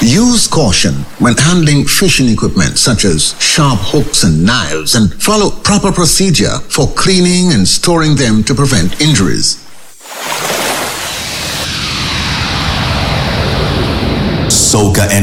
Use caution when handling fishing equipment such as sharp hooks and knives, and follow proper procedure for cleaning and storing them to prevent injuries. Soca